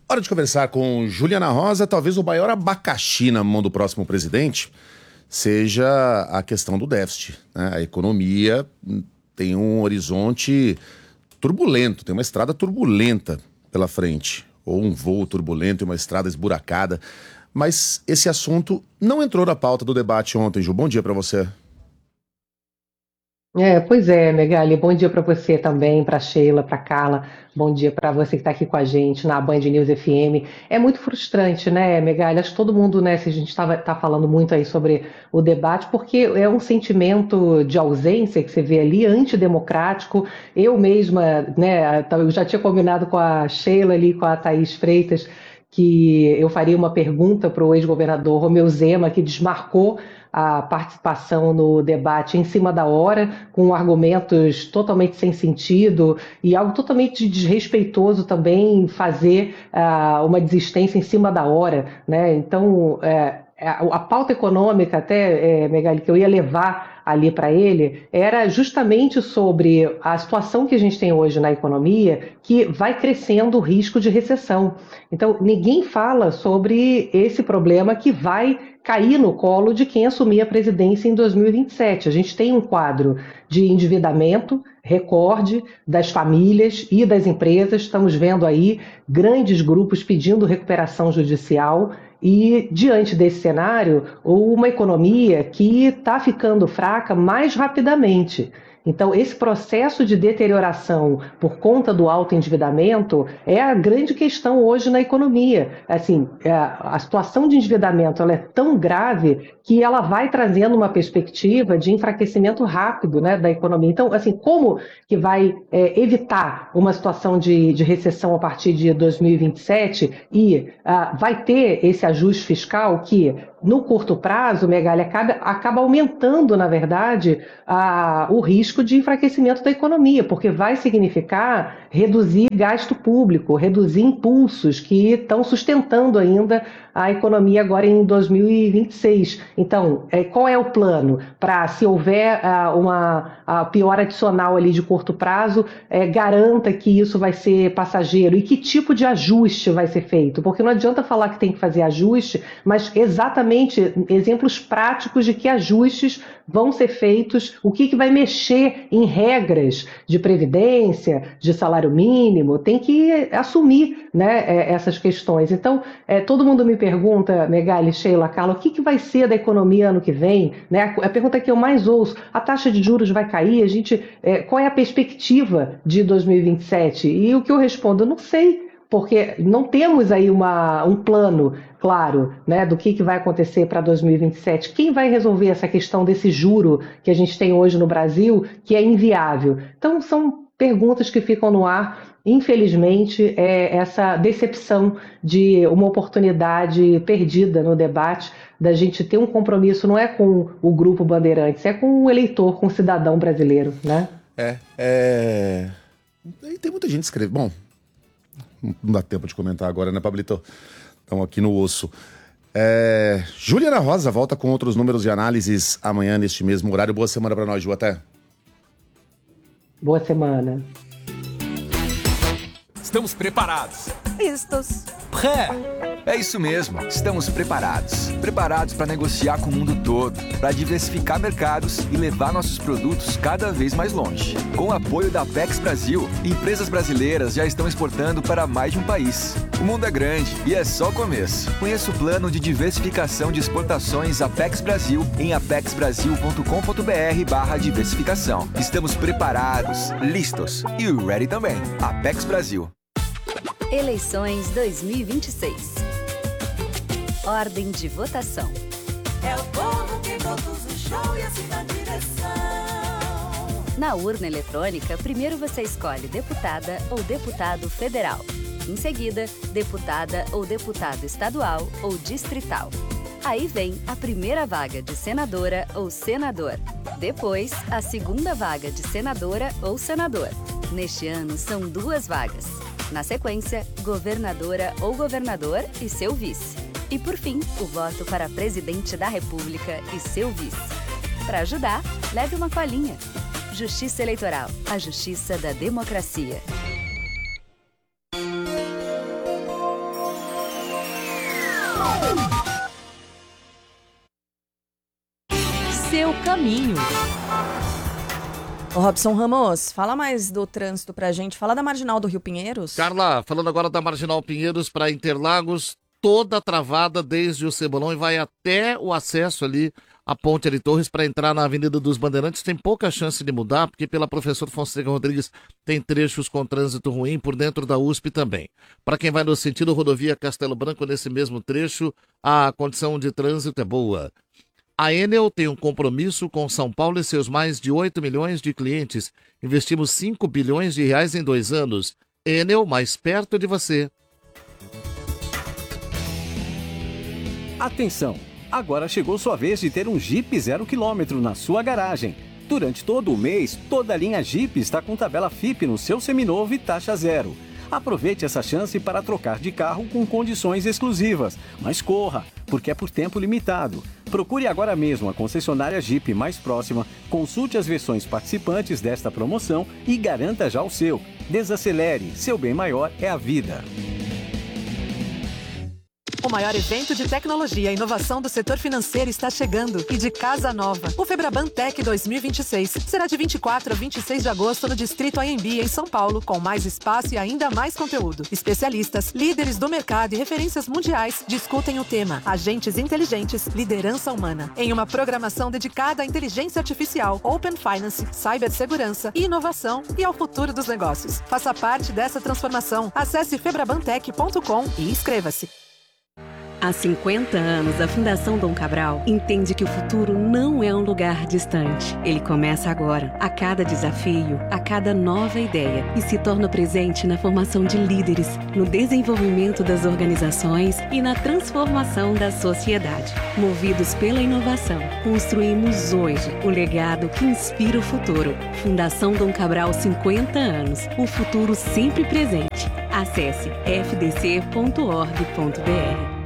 Hora de conversar com Juliana Rosa. Talvez o maior abacaxi na mão do próximo presidente seja a questão do déficit, né? A economia tem um horizonte turbulento, tem uma estrada turbulenta pela frente, ou um voo turbulento e uma estrada esburacada. Mas esse assunto não entrou na pauta do debate ontem, Ju. Bom dia para você. Pois é, Megali, bom dia para você também, para Sheila, para Carla, bom dia para você que está aqui com a gente na Band News FM. É muito frustrante, né, Megali? Acho que todo mundo, né, se a gente tá falando muito aí sobre o debate, porque é um sentimento de ausência que você vê ali, antidemocrático. Eu mesma, né, eu já tinha combinado com a Sheila ali, com a Thaís Freitas, que eu faria uma pergunta para o ex-governador Romeu Zema, que desmarcou a participação no debate em cima da hora, com argumentos totalmente sem sentido e algo totalmente desrespeitoso também fazer uma desistência em cima da hora, né? Então, a pauta econômica, até, Megali, que eu ia levar ali para ele, era justamente sobre a situação que a gente tem hoje na economia, que vai crescendo o risco de recessão. Então, ninguém fala sobre esse problema que vai cair no colo de quem assumir a presidência em 2027. A gente tem um quadro de endividamento recorde das famílias e das empresas. Estamos vendo aí grandes grupos pedindo recuperação judicial e, diante desse cenário, uma economia que está ficando fraca mais rapidamente. Então, esse processo de deterioração por conta do alto endividamento é a grande questão hoje na economia. Assim, a situação de endividamento ela é tão grave que ela vai trazendo uma perspectiva de enfraquecimento rápido, né, da economia. Então, assim, como que vai evitar uma situação de recessão a partir de 2027 e vai ter esse ajuste fiscal que, no curto prazo, Megali, acaba aumentando, na verdade, o risco de enfraquecimento da economia, porque vai significar reduzir gasto público, reduzir impulsos que estão sustentando ainda a economia agora em 2026. Então, qual é o plano para, se houver uma piora adicional ali de curto prazo, garanta que isso vai ser passageiro e que tipo de ajuste vai ser feito? Porque não adianta falar que tem que fazer ajuste, mas exatamente exemplos práticos de que ajustes vão ser feitos, o que vai mexer em regras de previdência, de salário mínimo, tem que assumir, né, essas questões. Então, todo mundo me pergunta, Megali, Sheila, Carla, o que vai ser da economia ano que vem? Né? A pergunta que eu mais ouço, a taxa de juros vai cair? Qual é a perspectiva de 2027? E o que eu respondo, não sei, porque não temos aí um plano claro, né, do que vai acontecer para 2027. Quem vai resolver essa questão desse juro que a gente tem hoje no Brasil, que é inviável? Então, são perguntas que ficam no ar. Infelizmente, essa decepção de uma oportunidade perdida no debate, da gente ter um compromisso, não é com o Grupo Bandeirantes, é com o eleitor, com o cidadão brasileiro, né? E tem muita gente escrevendo. Bom, não dá tempo de comentar agora, né, Pablito? Estão aqui no osso. Juliana Rosa volta com outros números e análises amanhã neste mesmo horário. Boa semana para nós, Ju. Até. Boa semana. Estamos preparados. Estos. Pré. É isso mesmo, estamos preparados. Preparados para negociar com o mundo todo, para diversificar mercados e levar nossos produtos cada vez mais longe. Com o apoio da Apex Brasil, empresas brasileiras já estão exportando para mais de um país. O mundo é grande e é só o começo. Conheça o plano de diversificação de exportações Apex Brasil em apexbrasil.com.br/diversificação. Estamos preparados, listos e ready também. Apex Brasil. Eleições 2026. Ordem de votação. É o povo que conduz o show e assim na direção. Na urna eletrônica, primeiro você escolhe deputada ou deputado federal. Em seguida, deputada ou deputado estadual ou distrital. Aí vem a primeira vaga de senadora ou senador. Depois, a segunda vaga de senadora ou senador. Neste ano, são 2 vagas. Na sequência, governadora ou governador e seu vice. E por fim, o voto para presidente da República e seu vice. Para ajudar, leve uma colinha. Justiça Eleitoral, a justiça da democracia. Seu caminho. Ô Robson Ramos, fala mais do trânsito pra gente. Fala da Marginal do Rio Pinheiros. Carla, falando agora da Marginal Pinheiros para Interlagos, toda travada desde o Cebolão e vai até o acesso ali à Ponte de Torres para entrar na Avenida dos Bandeirantes. Tem pouca chance de mudar, porque pela Professor Fonseca Rodrigues tem trechos com trânsito ruim, por dentro da USP também. Para quem vai no sentido rodovia Castelo Branco, nesse mesmo trecho, a condição de trânsito é boa. A Enel tem um compromisso com São Paulo e seus mais de 8 milhões de clientes. Investimos 5 bilhões de reais em 2 anos. Enel, mais perto de você. Atenção! Agora chegou sua vez de ter um Jeep 0 km na sua garagem. Durante todo o mês, toda a linha Jeep está com tabela FIP no seu seminovo e taxa zero. Aproveite essa chance para trocar de carro com condições exclusivas. Mas corra, porque é por tempo limitado. Procure agora mesmo a concessionária Jeep mais próxima, consulte as versões participantes desta promoção e garanta já o seu. Desacelere, seu bem maior é a vida. O maior evento de tecnologia e inovação do setor financeiro está chegando e de casa nova. O Febraban Tech 2026 será de 24 a 26 de agosto no Distrito AMB, em São Paulo, com mais espaço e ainda mais conteúdo. Especialistas, líderes do mercado e referências mundiais discutem o tema Agentes Inteligentes, Liderança Humana, em uma programação dedicada à inteligência artificial, Open Finance, cibersegurança e inovação e ao futuro dos negócios. Faça parte dessa transformação. Acesse febrabantech.com e inscreva-se. Há 50 anos, a Fundação Dom Cabral entende que o futuro não é um lugar distante. Ele começa agora, a cada desafio, a cada nova ideia, e se torna presente na formação de líderes, no desenvolvimento das organizações e na transformação da sociedade. Movidos pela inovação, construímos hoje o legado que inspira o futuro. Fundação Dom Cabral, 50 anos. O futuro sempre presente. Acesse fdc.org.br.